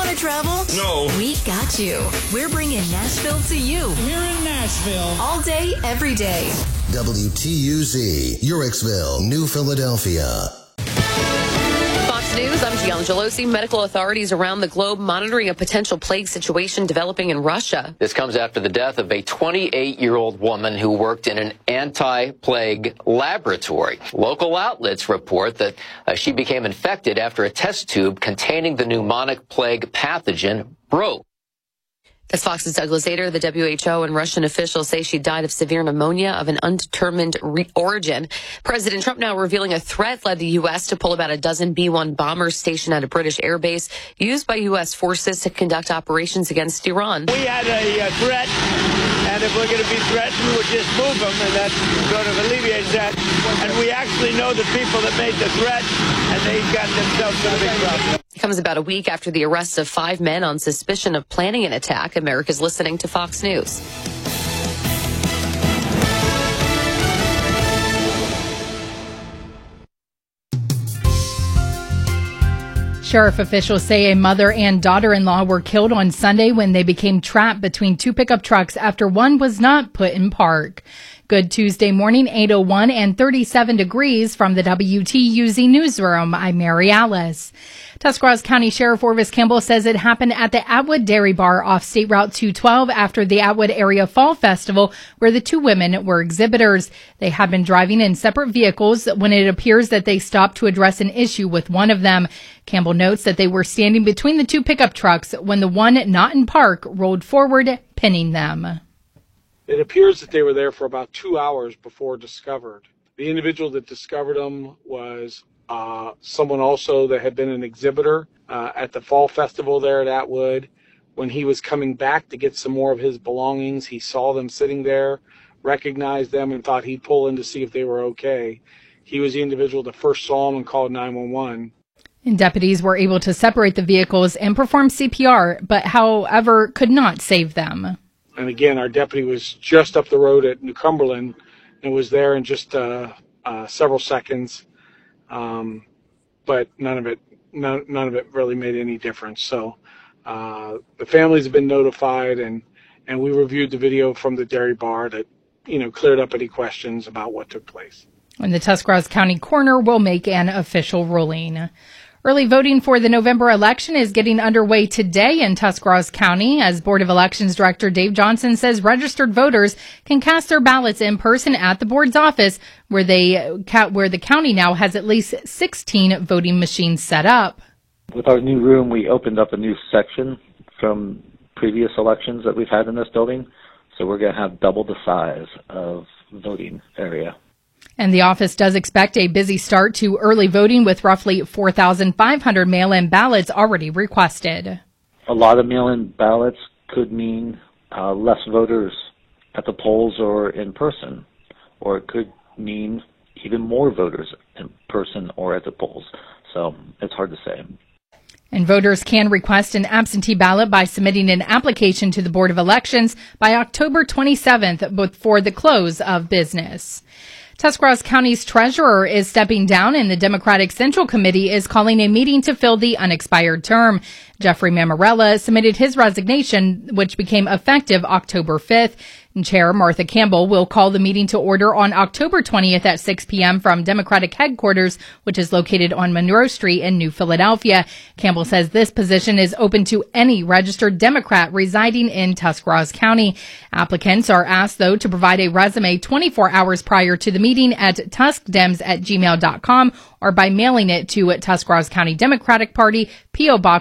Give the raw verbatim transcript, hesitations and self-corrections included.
to travel? No. We got you. We're bringing Nashville to you. Here in Nashville. All day, every day. W T U Z, Uricksville, New Philadelphia. Fox News, I'm Gianna Gelosi. Medical authorities around the globe monitoring a potential plague situation developing in Russia. This comes after the death of a twenty-eight-year-old woman who worked in an anti-plague laboratory. Local outlets report that uh, she became infected after a test tube containing the pneumonic plague pathogen broke. As Fox's Douglas Ader, the W H O and Russian officials say she died of severe pneumonia of an undetermined re- origin. President Trump now revealing a threat led the U S to pull about a dozen B one bombers stationed at a British air base used by U S forces to conduct operations against Iran. We had a uh, threat, and if we're going to be threatened, we'll just move them, and that sort of alleviates that. And we actually know the people that made the threat, and they've gotten themselves in a big problem. It comes about a week after the arrest of five men on suspicion of planning an attack. America's listening to Fox News. Sheriff officials say a mother and daughter-in-law were killed on Sunday when they became trapped between two pickup trucks after one was not put in park. Good Tuesday morning, eight oh one and thirty-seven degrees from the W T U Z newsroom. I'm Mary Alice. Tuscarawas County Sheriff Orvis Campbell says it happened at the Atwood Dairy Bar off State Route two twelve after the Atwood Area Fall Festival, where the two women were exhibitors. They had been driving in separate vehicles when it appears that they stopped to address an issue with one of them. Campbell notes that they were standing between the two pickup trucks when the one not in park rolled forward, pinning them. It appears that they were there for about two hours before discovered. The individual that discovered them was uh, someone also that had been an exhibitor uh, at the Fall Festival there at Atwood. When he was coming back to get some more of his belongings, he saw them sitting there, recognized them, and thought he'd pull in to see if they were okay. He was the individual that first saw them and called nine one one. And deputies were able to separate the vehicles and perform C P R, but however could not save them. And again, our deputy was just up the road at New Cumberland and was there in just uh, uh, several seconds. Um, but none of it, none, none of it really made any difference. So uh, the families have been notified, and, and we reviewed the video from the dairy bar that, you know, cleared up any questions about what took place. And the Tuscarawas County coroner will make an official ruling. Early voting for the November election is getting underway today in Tuscarawas County, as Board of Elections Director Dave Johnson says registered voters can cast their ballots in person at the board's office, where they where the county now has at least sixteen voting machines set up. With our new room, we opened up a new section from previous elections that we've had in this building, so we're going to have double the size of voting area. And the office does expect a busy start to early voting with roughly four thousand five hundred mail-in ballots already requested. A lot of mail-in ballots could mean uh, less voters at the polls or in person, or it could mean even more voters in person or at the polls. So it's hard to say. And voters can request an absentee ballot by submitting an application to the Board of Elections by October twenty-seventh before the close of business. Tuscarawas County's treasurer is stepping down, and the Democratic Central Committee is calling a meeting to fill the unexpired term. Jeffrey Mamarella submitted his resignation, which became effective October fifth. And Chair Martha Campbell will call the meeting to order on October twentieth at six p.m. from Democratic headquarters, which is located on Monroe Street in New Philadelphia. Campbell says this position is open to any registered Democrat residing in Tuscarawas County. Applicants are asked, though, to provide a resume twenty-four hours prior to the meeting at tuskdems at gmail dot com or by mailing it to Tuscarawas County Democratic Party, P O. Box